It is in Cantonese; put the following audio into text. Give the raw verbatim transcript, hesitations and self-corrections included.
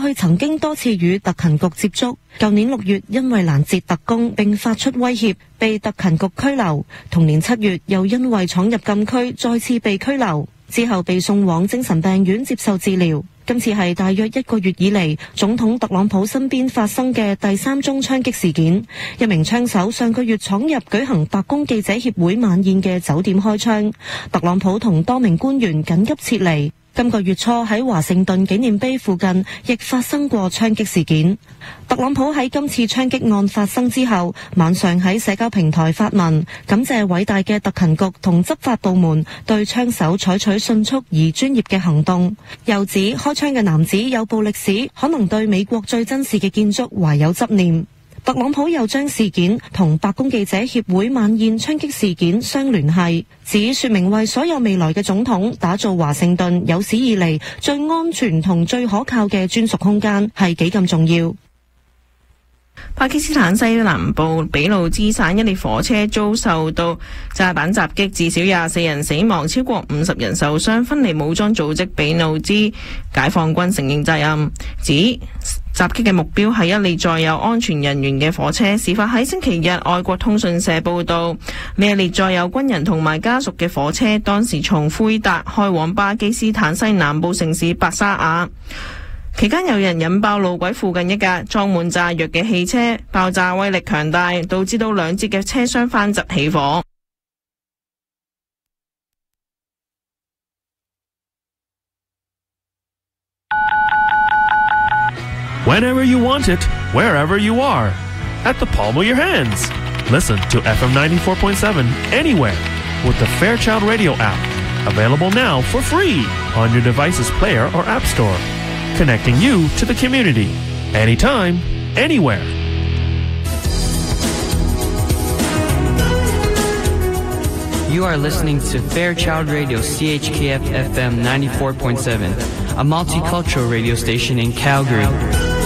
去曾經多次與特勤局接觸，舊年六月因為攔截特工並發出威脅，被特勤局拘留。同年七月又因為闖入禁區再次被拘留，之後被送往精神病院接受治療。今次係大約一個月以嚟，總統特朗普身邊發生嘅第三宗槍擊事件。一名槍手上個月闖入舉行白宮記者協會晚宴嘅酒店開槍，特朗普同多名官員緊急撤離。今個月初喺華盛頓紀念碑附近亦發生過槍擊事件。特朗普喺今次槍擊案發生之後，晚上喺社交平台發文，感謝偉大嘅特勤局同執法部門對槍手採取迅速而專業嘅行動。又指開槍嘅男子有暴力史，可能對美國最珍視嘅建築懷有執念。特朗普又將事件同白宮記者協會晚宴槍擊事件相聯繫，指說明為所有未來嘅總統打造華盛頓有史以嚟最安全同最可靠嘅專屬空間係幾咁重要。 巴基斯坦西南部俾路支省一列火車遭受到炸彈襲擊，至少廿四人死亡，超過五十人受傷。分離武裝組織俾路支解放軍承認責任，指襲擊嘅目標係一列載有安全人員嘅火車。事發喺星期日，外國通訊社報道，呢一列載有軍人同埋家屬嘅火車，當時從奎達開往巴基斯坦西南部城市白沙瓦。期間有人引爆路軌附近一架裝滿炸藥嘅汽車，爆炸威力強大，導致到兩節嘅車廂翻側起火。 Whenever you want it, wherever you are, at the palm of your hands. Listen to F M ninety-four point seven anywhere with the Fairchild Radio app. Available now for free on your device's player or app store. Connecting you to the community. Anytime, anywhere. You are listening to Fairchild Radio C H K F F M ninety-four point seven, a multicultural radio station in Calgary.